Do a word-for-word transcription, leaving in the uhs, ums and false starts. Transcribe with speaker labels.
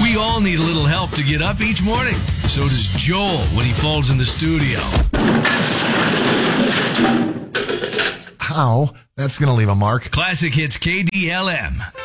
Speaker 1: We all need a little help to get up each morning. So does Joel when he falls in the studio.
Speaker 2: How? That's going to leave a mark.
Speaker 1: Classic Hits K D L M.